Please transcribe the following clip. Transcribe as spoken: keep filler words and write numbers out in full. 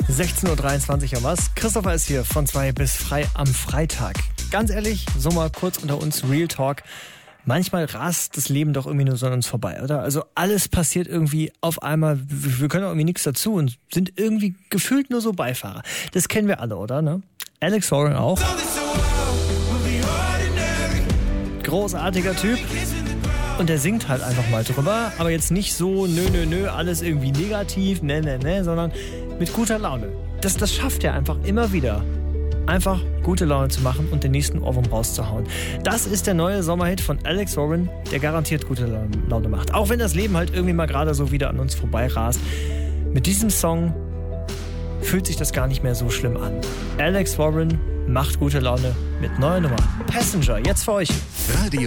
sechzehn Uhr dreiundzwanzig am was. Christopher ist hier von zwei bis frei am Freitag. Ganz ehrlich, so mal kurz unter uns, Real Talk. Manchmal rast das Leben doch irgendwie nur so an uns vorbei, oder? Also alles passiert irgendwie auf einmal. Wir können auch irgendwie nichts dazu und sind irgendwie gefühlt nur so Beifahrer. Das kennen wir alle, oder? Ne? Alex Warren auch. Großartiger Typ. Und der singt halt einfach mal drüber, aber jetzt nicht so, nö, nö, nö, alles irgendwie negativ, ne, ne, ne, sondern mit guter Laune. Das, das schafft er einfach immer wieder. Einfach gute Laune zu machen und den nächsten Ohrwurm rauszuhauen. Das ist der neue Sommerhit von Alex Warren, der garantiert gute Laune macht. Auch wenn das Leben halt irgendwie mal gerade so wieder an uns vorbei rast. Mit diesem Song fühlt sich das gar nicht mehr so schlimm an. Alex Warren macht gute Laune mit neuer Nummer. Passenger, jetzt für euch. Radio